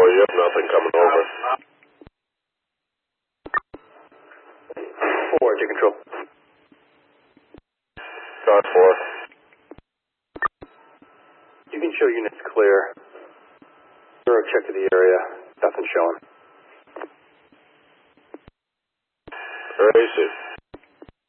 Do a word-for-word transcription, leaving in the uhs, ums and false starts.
four, you have nothing coming over. Four, take control. Car four. You can show units clear. Thorough check of the area. Nothing showing. Where is it?